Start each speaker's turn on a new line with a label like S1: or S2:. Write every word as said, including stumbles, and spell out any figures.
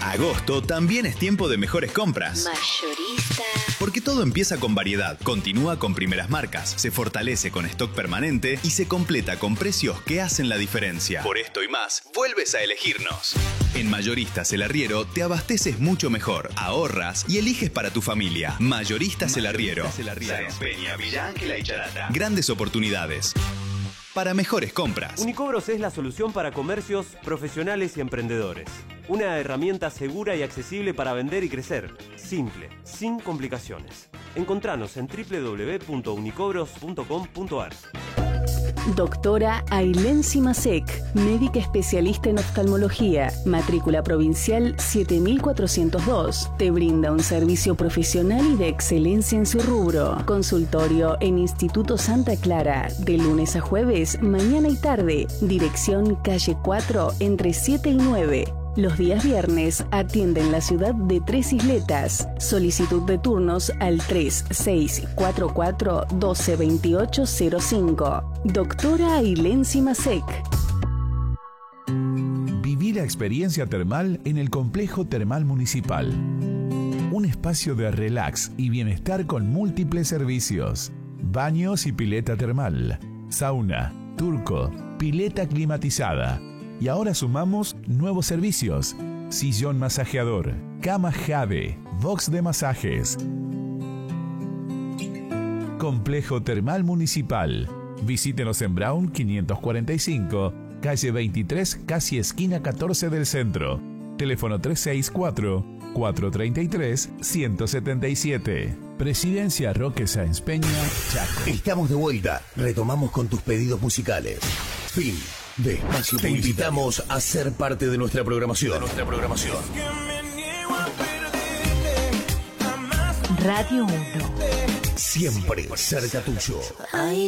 S1: Agosto también es tiempo de mejores compras.
S2: Mayorista.
S1: Porque todo empieza con variedad, continúa con primeras marcas, se fortalece con stock permanente y se completa con precios que hacen la diferencia. Por esto y más, vuelves a elegirnos. En Mayoristas El Arriero te abasteces mucho mejor, ahorras y eliges para tu familia. Mayoristas El Arriero. Sáenz Peña, Villa Ángela y Charata. Grandes oportunidades para mejores compras.
S3: Unicobros es la solución para comercios, profesionales y emprendedores. Una herramienta segura y accesible para vender y crecer. Simple, sin complicaciones. Encontranos en doble u doble u doble u punto unicobros punto com punto a r.
S4: Doctora Ailén Simasek, médica especialista en oftalmología, matrícula provincial siete mil cuatrocientos dos. Te brinda un servicio profesional y de excelencia en su rubro. Consultorio en Instituto Santa Clara, de lunes a jueves, mañana y tarde. Dirección calle cuatro, entre siete y nueve. Los días viernes atiende en la ciudad de Tres Isletas. Solicitud de turnos al tres seis cuatro cuatro, uno dos dos ocho cero cinco. Doctora Ailén Simasek.
S5: Viví la experiencia termal en el Complejo Termal Municipal. Un espacio de relax y bienestar con múltiples servicios. Baños y pileta termal, sauna, turco, pileta climatizada. Y ahora sumamos nuevos servicios: sillón masajeador, cama Jade, box de masajes. Complejo Termal Municipal. Visítenos en Brown quinientos cuarenta y cinco, calle veintitrés, casi esquina catorce del centro. Teléfono tres seis cuatro, cuatro tres tres, uno siete siete. Presidencia Roque Sáenz Peña, Chaco.
S6: Estamos de vuelta. Retomamos con tus pedidos musicales. Fin de espacio. Te invitamos a ser parte de nuestra programación. De nuestra programación.
S2: Radio uno.
S6: Siempre cerca tuyo.
S2: Ay,